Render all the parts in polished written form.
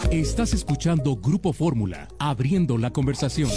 Estás escuchando Grupo Fórmula, abriendo la conversación.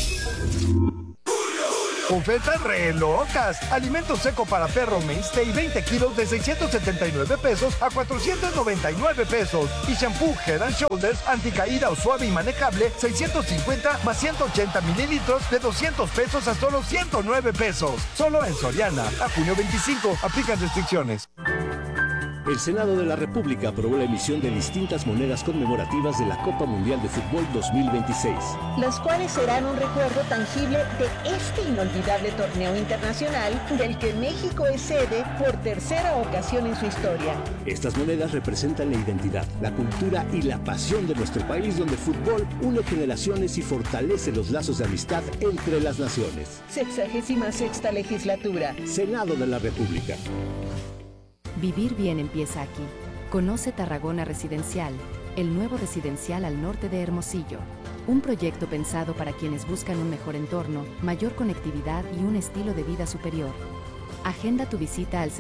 Ofertas re locas. Alimento seco para perro Mainstay 20 kilos de 679 pesos a 499 pesos. Y shampoo Head and Shoulders anticaída o suave y manejable 650 más 180 mililitros de 200 pesos a solo 109 pesos. Solo en Soriana. A junio 25. Aplican restricciones. El Senado de la República aprobó la emisión de distintas monedas conmemorativas de la Copa Mundial de Fútbol 2026. Las cuales serán un recuerdo tangible de este inolvidable torneo internacional del que México es sede por tercera ocasión en su historia. Estas monedas representan la identidad, la cultura y la pasión de nuestro país, donde el fútbol une generaciones y fortalece los lazos de amistad entre las naciones. 66ª legislatura. Senado de la República. Vivir bien empieza aquí. Conoce Tarragona Residencial, el nuevo residencial al norte de Hermosillo. Un proyecto pensado para quienes buscan un mejor entorno, mayor conectividad y un estilo de vida superior. Agenda tu visita al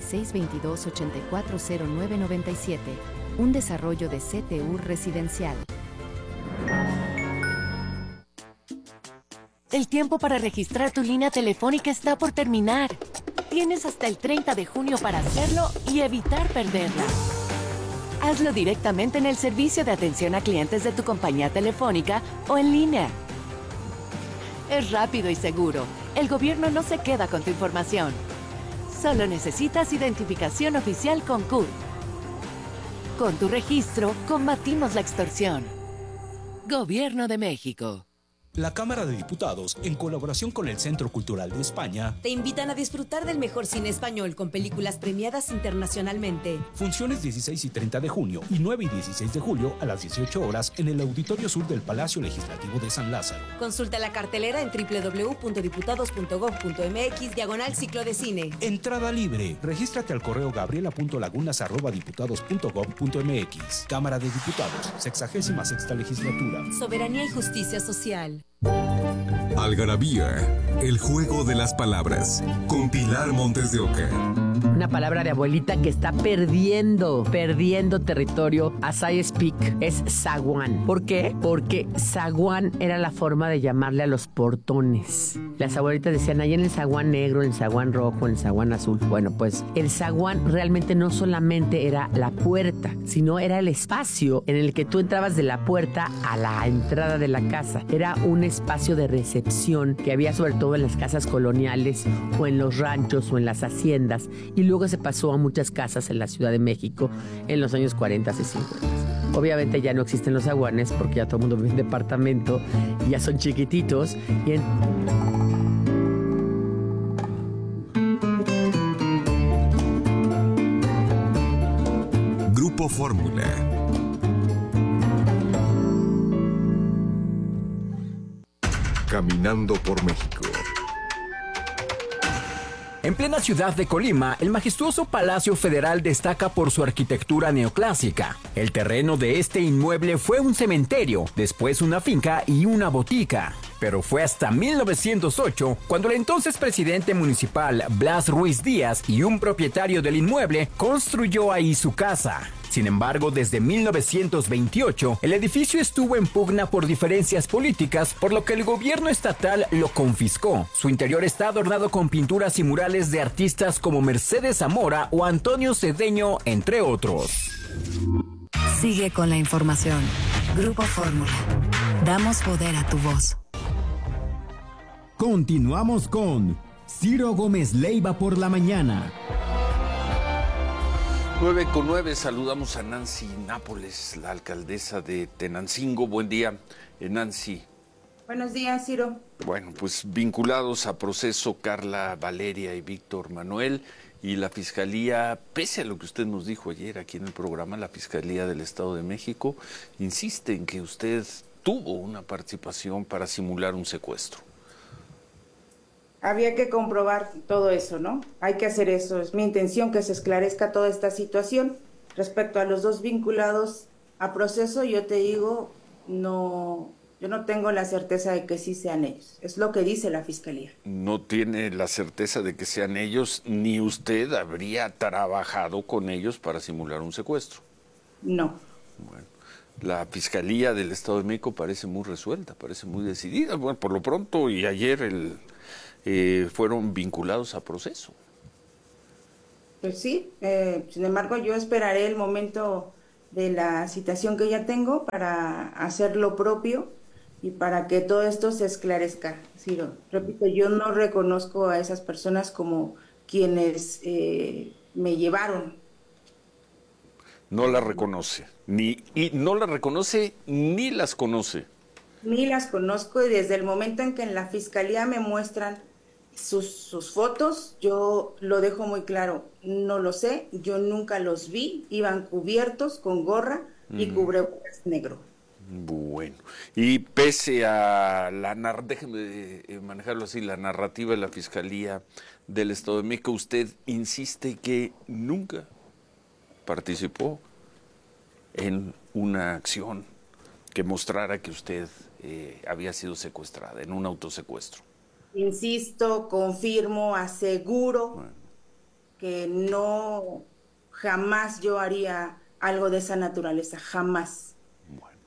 6622-840997, un desarrollo de CTU Residencial. El tiempo para registrar tu línea telefónica está por terminar. Tienes hasta el 30 de junio para hacerlo y evitar perderla. Hazlo directamente en el servicio de atención a clientes de tu compañía telefónica o en línea. Es rápido y seguro. El gobierno no se queda con tu información. Solo necesitas identificación oficial con CURP. Con tu registro, combatimos la extorsión. Gobierno de México. La Cámara de Diputados, en colaboración con el Centro Cultural de España, te invitan a disfrutar del mejor cine español con películas premiadas internacionalmente. Funciones 16 y 30 de junio y 9 y 16 de julio a las 18 horas en el Auditorio Sur del Palacio Legislativo de San Lázaro. Consulta la cartelera en www.diputados.gov.mx/ciclo de cine. Entrada libre. Regístrate al correo gabriela.lagunas@diputados.gov.mx. Cámara de Diputados, 66ª legislatura. Soberanía y justicia social. Algarabía, el juego de las palabras, con Pilar Montes de Oca. Una palabra de abuelita que está perdiendo territorio as I speak, es zaguán. ¿Por qué? Porque zaguán era la forma de llamarle a los portones. Las abuelitas decían, ahí en el zaguán negro, en el zaguán rojo, en el zaguán azul. Bueno, pues el zaguán realmente no solamente era la puerta, sino era el espacio en el que tú entrabas de la puerta a la entrada de la casa. Era un espacio de recepción que había sobre todo en las casas coloniales o en los ranchos o en las haciendas, y luego se pasó a muchas casas en la Ciudad de México en los años 40 y 50. Obviamente ya no existen los zaguanes porque ya todo el mundo vive en departamento y ya son chiquititos. Grupo Fórmula. Caminando por México. En plena ciudad de Colima, el majestuoso Palacio Federal destaca por su arquitectura neoclásica. El terreno de este inmueble fue un cementerio, después una finca y una botica. Pero fue hasta 1908 cuando el entonces presidente municipal Blas Ruiz Díaz y un propietario del inmueble construyó ahí su casa. Sin embargo, desde 1928, el edificio estuvo en pugna por diferencias políticas, por lo que el gobierno estatal lo confiscó. Su interior está adornado con pinturas y murales de artistas como Mercedes Zamora o Antonio Cedeño, entre otros. Sigue con la información. Grupo Fórmula. Damos poder a tu voz. Continuamos con Ciro Gómez Leiva por la mañana. 9:09, saludamos a Nancy Nápoles, la alcaldesa de Tenancingo. Buen día, Nancy. Buenos días, Ciro. Bueno, pues vinculados a proceso Carla Valeria y Víctor Manuel, y la Fiscalía, pese a lo que usted nos dijo ayer aquí en el programa, la Fiscalía del Estado de México insiste en que usted tuvo una participación para simular un secuestro. Había que comprobar todo eso, ¿no? Hay que hacer eso. Es mi intención que se esclarezca toda esta situación. Respecto a los dos vinculados a proceso, yo te digo, yo no tengo la certeza de que sí sean ellos. Es lo que dice la Fiscalía. No tiene la certeza de que sean ellos, ni usted habría trabajado con ellos para simular un secuestro. No. Bueno, La Fiscalía del Estado de México parece muy resuelta, parece muy decidida. Bueno, por lo pronto, y ayer fueron vinculados a proceso. Pues sí, sin embargo yo esperaré el momento de la citación que ya tengo para hacer lo propio y para que todo esto se esclarezca. Ciro, repito, yo no reconozco a esas personas como quienes me llevaron. No la reconoce, no la reconoce ni las conoce. Ni las conozco, y desde el momento en que en la fiscalía me muestran sus fotos, yo lo dejo muy claro, no lo sé, yo nunca los vi, iban cubiertos con gorra y cubrebocas negro. Bueno, y pese a déjeme manejarlo así, la narrativa de la Fiscalía del Estado de México, usted insiste que nunca participó en una acción que mostrara que usted había sido secuestrada, en un autosecuestro. Insisto, confirmo, aseguro que no, jamás yo haría algo de esa naturaleza, jamás. Bueno,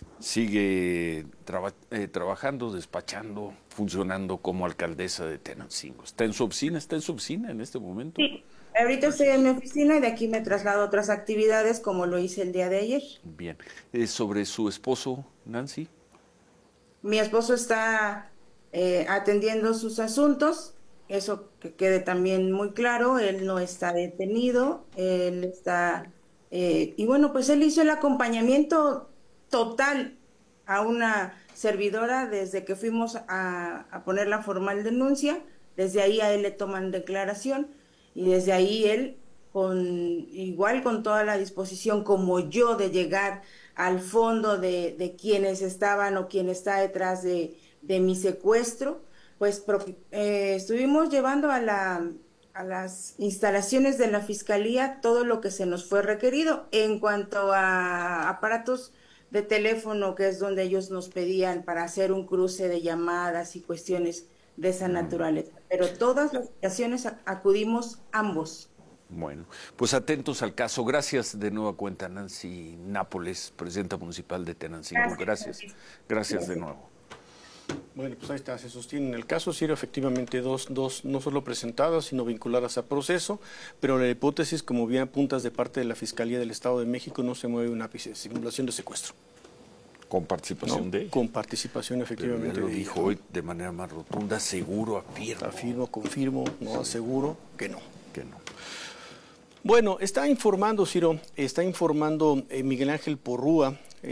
sigue trabajando, despachando, funcionando como alcaldesa de Tenancingo. ¿Está en su oficina en este momento? Sí, ahorita estoy en mi oficina y de aquí me traslado a otras actividades como lo hice el día de ayer. Bien, ¿sobre su esposo, Nancy? Mi esposo está atendiendo sus asuntos, eso que quede también muy claro, él no está detenido, él está, y bueno, pues él hizo el acompañamiento total a una servidora desde que fuimos a poner la formal denuncia, desde ahí a él le toman declaración y desde ahí él, igual con toda la disposición como yo de llegar al fondo de quienes estaban o quien está detrás de mi secuestro, pues estuvimos llevando a las instalaciones de la Fiscalía todo lo que se nos fue requerido en cuanto a aparatos de teléfono, que es donde ellos nos pedían para hacer un cruce de llamadas y cuestiones de esa naturaleza. Pero todas las ocasiones acudimos ambos. Bueno, pues atentos al caso. Gracias de nueva cuenta, Nancy Nápoles, presidenta municipal de Tenancingo. Gracias de nuevo. Bueno, pues ahí está, se sostiene en el caso, Ciro, efectivamente dos no solo presentadas, sino vinculadas a proceso, pero la hipótesis, como bien apuntas de parte de la Fiscalía del Estado de México, no se mueve una ápice, simulación de secuestro. ¿Con participación de? Con participación, efectivamente. Pero lo dijo hoy de manera más rotunda, seguro, afirmo. Afirmo, confirmo, no aseguro que no. Que no. Bueno, está informando, Ciro, Miguel Ángel Porrúa,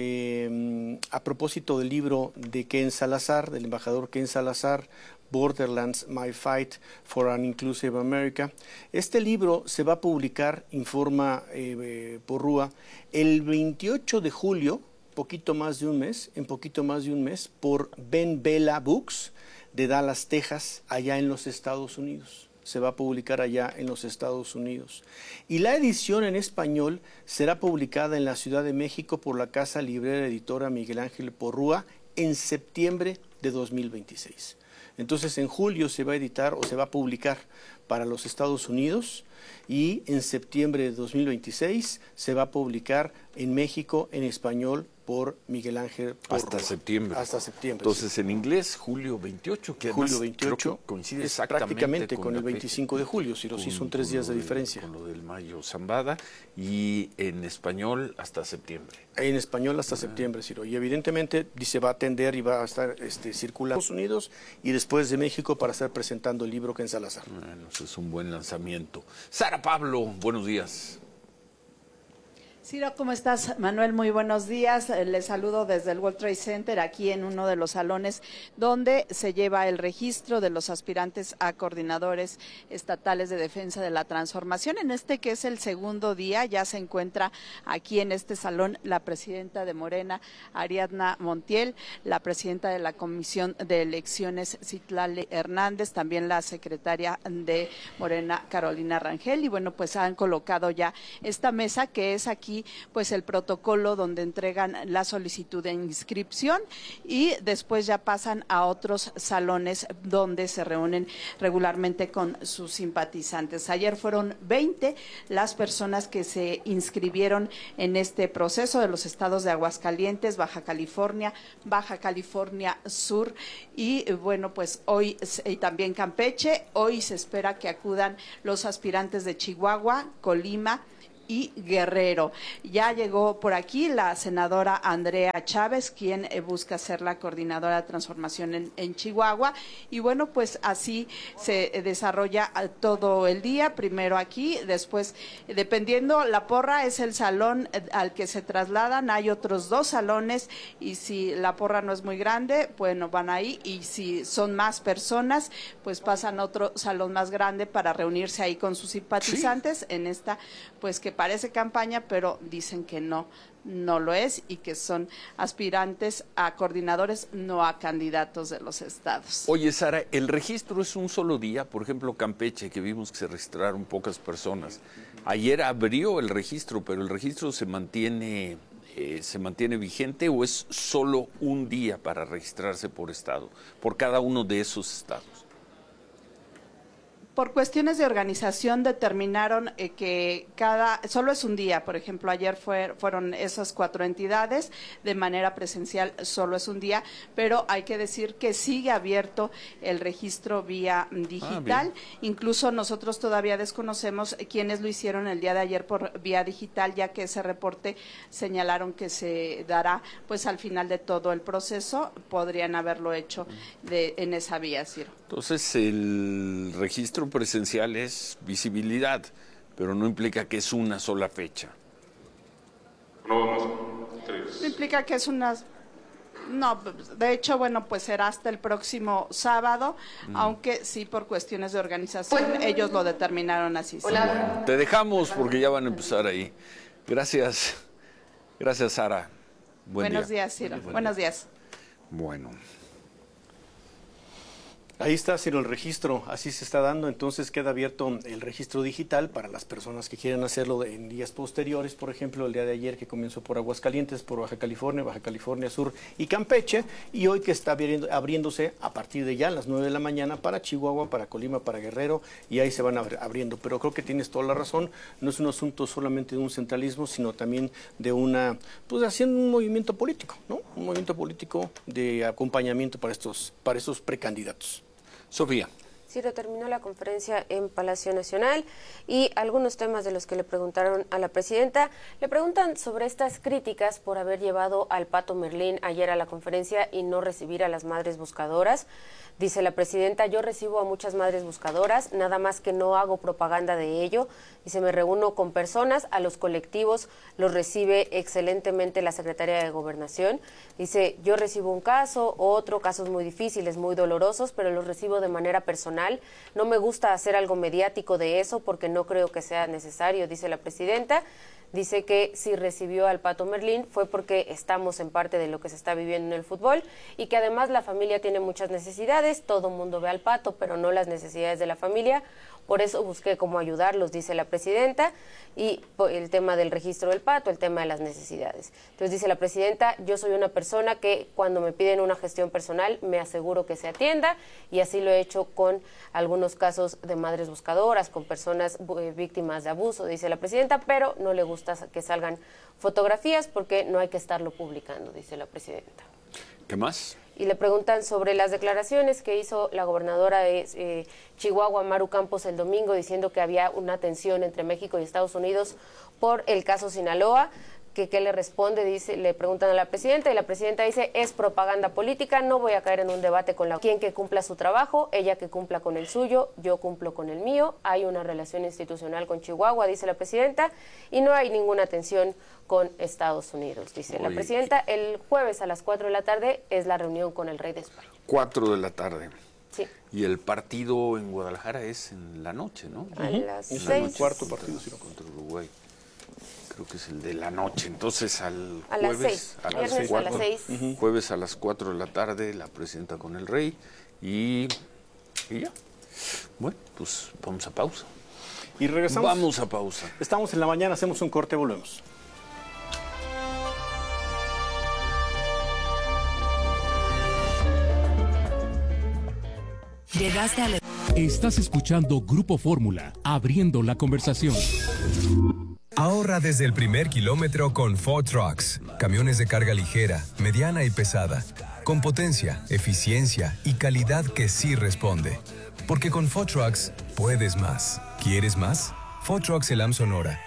a propósito del libro de Ken Salazar, del embajador Ken Salazar, Borderlands, My Fight for an Inclusive America. Este libro se va a publicar, informa Porrúa, el 28 de julio, en poquito más de un mes, por Ben Bella Books de Dallas, Texas, allá en los Estados Unidos. Se va a publicar allá en los Estados Unidos. Y la edición en español será publicada en la Ciudad de México por la Casa Librera Editora Miguel Ángel Porrúa en septiembre de 2026. Entonces en julio se va a editar o se va a publicar para los Estados Unidos y en septiembre de 2026 se va a publicar en México en español por Miguel Ángel Porrúa. Hasta septiembre. Hasta septiembre. Entonces, sí. En inglés, julio 28, que julio 28 creo que coincide es prácticamente con el 25 fecha. de julio, Ciro, sí son 3 días de diferencia. Con lo del Mayo Zambada, y en español hasta septiembre. En español hasta septiembre, Ciro. Y evidentemente se va a atender y va a estar circulando en Estados Unidos y después de México para estar presentando el libro Ken Salazar. Bueno, eso es un buen lanzamiento. Sara Pablo, buenos días. Ciro, ¿cómo estás? Manuel, muy buenos días. Les saludo desde el World Trade Center, aquí en uno de los salones donde se lleva el registro de los aspirantes a coordinadores estatales de defensa de la transformación. En este que es el segundo día, ya se encuentra aquí en este salón la presidenta de Morena, Ariadna Montiel, la presidenta de la Comisión de Elecciones, Citlali Hernández, también la secretaria de Morena, Carolina Rangel, y bueno, pues han colocado ya esta mesa que es aquí aquí pues el protocolo donde entregan la solicitud de inscripción y después ya pasan a otros salones donde se reúnen regularmente con sus simpatizantes. Ayer fueron 20 las personas que se inscribieron en este proceso de los estados de Aguascalientes, Baja California Sur y bueno, pues hoy y también Campeche. Hoy se espera que acudan los aspirantes de Chihuahua, Colima y Guerrero. Ya llegó por aquí la senadora Andrea Chávez, quien busca ser la coordinadora de transformación en Chihuahua. Y bueno, pues así se desarrolla todo el día. Primero aquí, después, dependiendo, la porra es el salón al que se trasladan. Hay otros 2 salones y si la porra no es muy grande, bueno, van ahí. Y si son más personas, pues pasan a otro salón más grande para reunirse ahí con sus simpatizantes en esta, pues que parece campaña, pero dicen que no lo es y que son aspirantes a coordinadores, no a candidatos de los estados. Oye, Sara, ¿el registro es un solo día? Por ejemplo, Campeche, que vimos que se registraron pocas personas. Ayer abrió el registro, pero ¿el registro se mantiene vigente o es solo un día para registrarse por estado, por cada uno de esos estados? Por cuestiones de organización determinaron que solo es un día. Por ejemplo, ayer fueron esas 4 entidades, de manera presencial solo es un día, pero hay que decir que sigue abierto el registro vía digital. Incluso nosotros todavía desconocemos quiénes lo hicieron el día de ayer por vía digital, ya que ese reporte señalaron que se dará pues al final de todo el proceso. Podrían haberlo hecho en esa vía, Ciro. Entonces, el registro presencial es visibilidad, pero no implica que es una sola fecha. No implica que es una... No, de hecho, bueno, pues será hasta el próximo sábado, aunque sí por cuestiones de organización ellos lo determinaron así. Hola. Te dejamos porque ya van a empezar ahí. Gracias, Sara. Buenos días, Ciro. Buenos días. Bueno. Ahí está, Ciro, el registro, así se está dando, entonces queda abierto el registro digital para las personas que quieran hacerlo en días posteriores, por ejemplo, el día de ayer que comenzó por Aguascalientes, por Baja California Sur y Campeche, y hoy que está abriéndose a partir de ya a las 9 de la mañana para Chihuahua, para Colima, para Guerrero, y ahí se van abriendo, pero creo que tienes toda la razón, no es un asunto solamente de un centralismo, sino también de pues haciendo un movimiento político, ¿no? Un movimiento político de acompañamiento para estos precandidatos. Sofía. Ciro, terminó la conferencia en Palacio Nacional y algunos temas de los que le preguntaron a la presidenta. Le preguntan sobre estas críticas por haber llevado al Pato Merlín ayer a la conferencia y no recibir a las madres buscadoras. Dice la presidenta, yo recibo a muchas madres buscadoras, nada más que no hago propaganda de ello. Dice, me reúno con personas, a los colectivos los recibe excelentemente la Secretaría de Gobernación. Dice, yo recibo un caso, otro, casos muy difíciles, muy dolorosos, pero los recibo de manera personal. No me gusta hacer algo mediático de eso porque no creo que sea necesario, dice la presidenta. Dice que si recibió al Pato Merlín fue porque estamos en parte de lo que se está viviendo en el fútbol y que además la familia tiene muchas necesidades, todo el mundo ve al Pato, pero no las necesidades de la familia. Por eso busqué cómo ayudarlos, dice la presidenta, y el tema del registro del Pato, el tema de las necesidades. Entonces dice la presidenta, yo soy una persona que cuando me piden una gestión personal me aseguro que se atienda y así lo he hecho con algunos casos de madres buscadoras, con personas víctimas de abuso, dice la presidenta, pero no le gusta que salgan fotografías porque no hay que estarlo publicando, dice la presidenta. ¿Qué más? Y le preguntan sobre las declaraciones que hizo la gobernadora de Chihuahua, Maru Campos, el domingo, diciendo que había una tensión entre México y Estados Unidos por el caso Sinaloa. ¿Qué le responde? Dice, le preguntan a la presidenta y la presidenta dice, es propaganda política, no voy a caer en un debate con quien que cumpla su trabajo, ella que cumpla con el suyo, yo cumplo con el mío, hay una relación institucional con Chihuahua, dice la presidenta, y no hay ninguna tensión con Estados Unidos, dice la presidenta. El jueves a las 4 de la tarde es la reunión con el rey de España. 4 de la tarde. Sí. Y el partido en Guadalajara es en la noche, ¿no? A las 6. El cuarto partido contra Uruguay. Creo que es el de la noche. Entonces, a las 6. Viernes a las 6. Jueves a las 4 de la tarde, la presidenta con el rey. Y ya. Bueno, pues vamos a pausa. Y regresamos. Vamos a pausa. Estamos en la mañana, hacemos un corte, volvemos. Llegaste a la... Estás escuchando Grupo Fórmula, abriendo la conversación. Ahorra desde el primer kilómetro con Ford Trucks. Camiones de carga ligera, mediana y pesada. Con potencia, eficiencia y calidad que sí responde. Porque con Ford Trucks puedes más. ¿Quieres más? Ford Trucks Elam Sonora,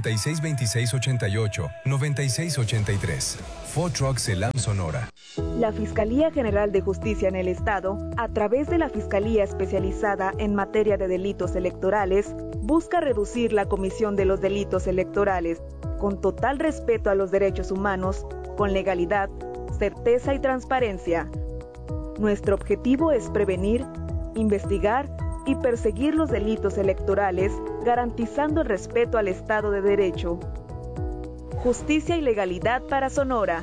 662688-9683. Ford Trucks Elam Sonora. La Fiscalía General de Justicia en el Estado, a través de la Fiscalía Especializada en Materia de Delitos Electorales, busca reducir la comisión de los delitos electorales, con total respeto a los derechos humanos, con legalidad, certeza y transparencia. Nuestro objetivo es prevenir, investigar y perseguir los delitos electorales, garantizando el respeto al Estado de Derecho. Justicia y legalidad para Sonora.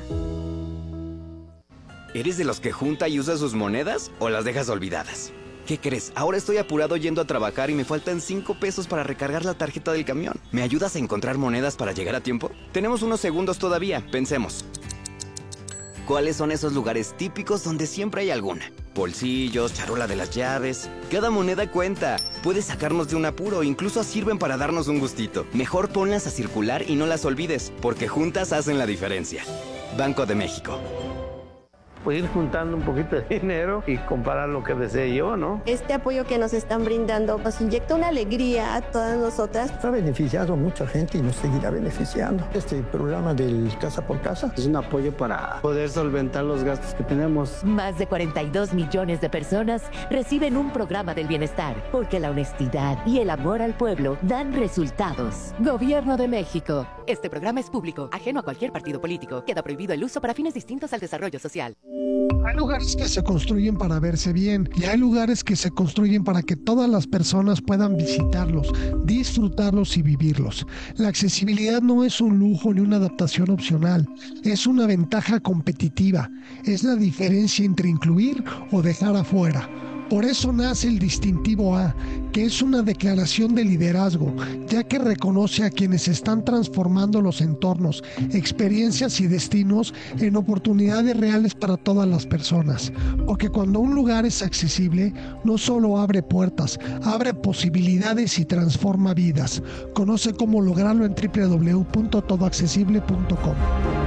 ¿Eres de los que junta y usa sus monedas o las dejas olvidadas? ¿Qué crees? Ahora estoy apurado yendo a trabajar y me faltan 5 pesos para recargar la tarjeta del camión. ¿Me ayudas a encontrar monedas para llegar a tiempo? Tenemos unos segundos todavía, pensemos. ¿Cuáles son esos lugares típicos donde siempre hay alguna? Bolsillos, charola de las llaves. Cada moneda cuenta. Puede sacarnos de un apuro, incluso sirven para darnos un gustito. Mejor ponlas a circular y no las olvides, porque juntas hacen la diferencia. Banco de México. Pues ir juntando un poquito de dinero y comprar lo que desee yo, ¿no? Este apoyo que nos están brindando nos inyecta una alegría a todas nosotras. Ha beneficiado a mucha gente y nos seguirá beneficiando. Este programa del Casa por Casa es un apoyo para poder solventar los gastos que tenemos. Más de 42 millones de personas reciben un programa del bienestar, porque la honestidad y el amor al pueblo dan resultados. Gobierno de México. Este programa es público, ajeno a cualquier partido político. Queda prohibido el uso para fines distintos al desarrollo social. Hay lugares que se construyen para verse bien y hay lugares que se construyen para que todas las personas puedan visitarlos, disfrutarlos y vivirlos. La accesibilidad no es un lujo ni una adaptación opcional, es una ventaja competitiva, es la diferencia entre incluir o dejar afuera. Por eso nace el distintivo A, que es una declaración de liderazgo, ya que reconoce a quienes están transformando los entornos, experiencias y destinos en oportunidades reales para todas las personas. Porque cuando un lugar es accesible, no solo abre puertas, abre posibilidades y transforma vidas. Conoce cómo lograrlo en www.todoaccesible.com.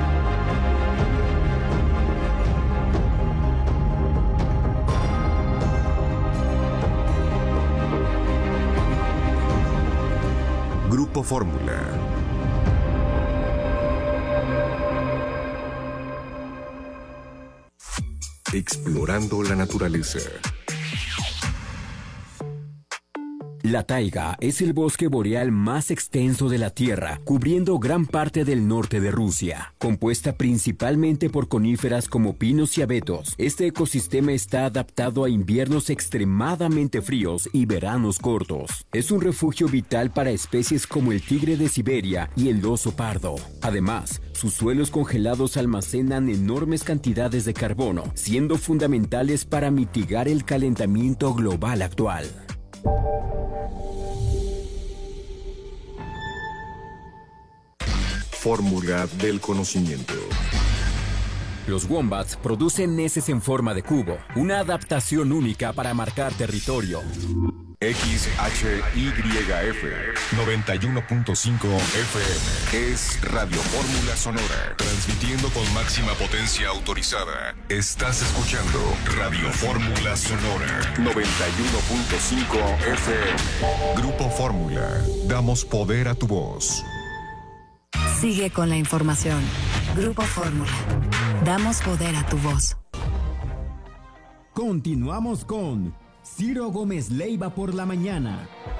Grupo Fórmula. Explorando la naturaleza. La taiga es el bosque boreal más extenso de la Tierra, cubriendo gran parte del norte de Rusia. Compuesta principalmente por coníferas como pinos y abetos, este ecosistema está adaptado a inviernos extremadamente fríos y veranos cortos. Es un refugio vital para especies como el tigre de Siberia y el oso pardo. Además, sus suelos congelados almacenan enormes cantidades de carbono, siendo fundamentales para mitigar el calentamiento global actual. Fórmula del conocimiento. Los wombats producen heces en forma de cubo, una adaptación única para marcar territorio. XHYF 91.5 FM es Radio Fórmula Sonora, transmitiendo con máxima potencia autorizada. Estás escuchando Radio Fórmula Sonora 91.5 FM. Grupo Fórmula, damos poder a tu voz. Sigue con la información. Grupo Fórmula. Damos poder a tu voz. Continuamos con Ciro Gómez Leiva por la mañana.